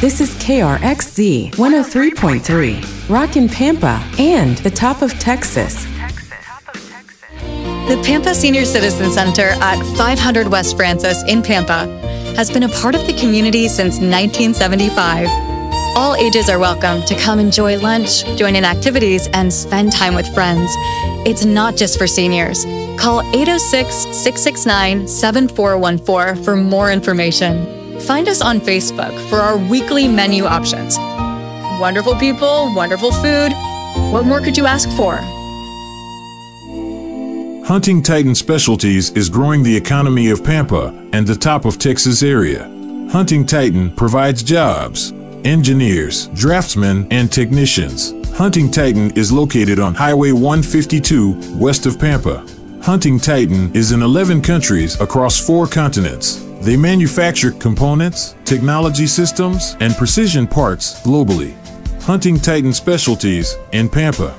This is KRXZ 103.3, Rockin' Pampa, and the top of Texas. The Pampa Senior Citizen Center at 500 West Francis in Pampa has been a part of the community since 1975. All ages are welcome to come enjoy lunch, join in activities, and spend time with friends. It's not just for seniors. Call 806-669-7414 for more information. Find us on Facebook for our weekly menu options. Wonderful people, wonderful food. What more could you ask for? Hunting Titan Specialties is growing the economy of Pampa and the top of Texas area. Hunting Titan provides jobs, engineers, draftsmen, and technicians. Hunting Titan is located on Highway 152 west of Pampa. Hunting Titan is in 11 countries across 4 continents. They manufacture components, technology systems, and precision parts globally. Hunting Titan Specialties in Pampa.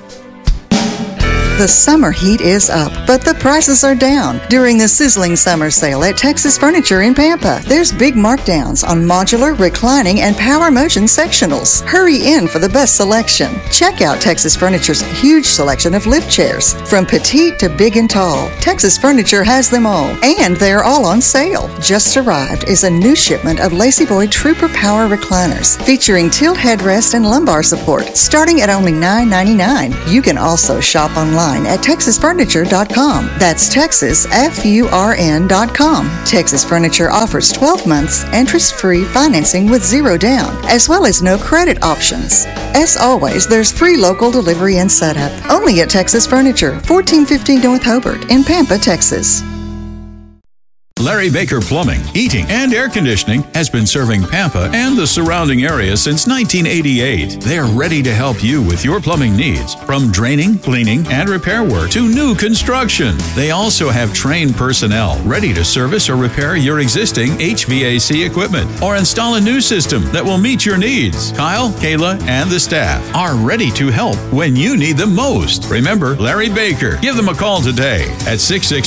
The summer heat is up, but the prices are down. During the sizzling summer sale at Texas Furniture in Pampa, there's big markdowns on modular, reclining, and power motion sectionals. Hurry in for the best selection. Check out Texas Furniture's huge selection of lift chairs. From petite to big and tall, Texas Furniture has them all, and they're all on sale. Just arrived is a new shipment of Lazy Boy Trooper Power recliners, featuring tilt headrest and lumbar support, starting at only $9.99. You can also shop online at TexasFurniture.com. That's TexasFurn.com. Texas Furniture offers 12 months interest-free financing with 0 down, as well as no credit options. As always, there's free local delivery and setup. Only at Texas Furniture, 1450 North Hobart in Pampa, Texas. Larry Baker Plumbing, Heating, and Air Conditioning has been serving Pampa and the surrounding area since 1988. They're ready to help you with your plumbing needs, from draining, cleaning, and repair work to new construction. They also have trained personnel ready to service or repair your existing HVAC equipment or install a new system that will meet your needs. Kyle, Kayla, and the staff are ready to help when you need them most. Remember Larry Baker. Give them a call today at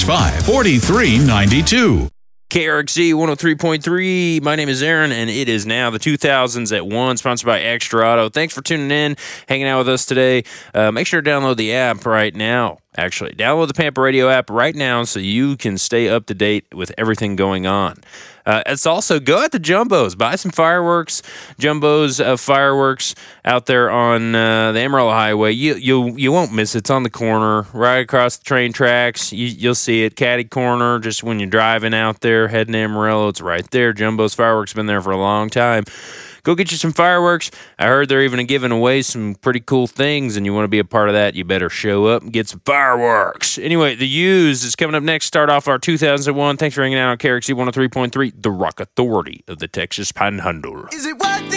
665-4392. KRXZ 103.3. My name is Aaron, and it is now the 2000s at 1, sponsored by Extra Auto. Thanks for tuning in, hanging out with us today. Make sure to download the app right now. Actually, download the Pampa Radio app right now so you can stay up to date with everything going on. It's also, go out to Jumbo's, buy some fireworks. Jumbo's fireworks out there on the Amarillo Highway. You won't miss it. It's on the corner, right across the train tracks. You'll see it, catty corner, just when you're driving out there, heading to Amarillo. It's right there. Jumbo's fireworks been there for a long time. Go get you some fireworks. I heard they're even giving away some pretty cool things, and you want to be a part of that, you better show up and get some fireworks. Anyway, The Used is coming up next. Start off our 2001. Thanks for hanging out on KRXZ 103.3, the Rock Authority of the Texas Panhandle. Is it worth it?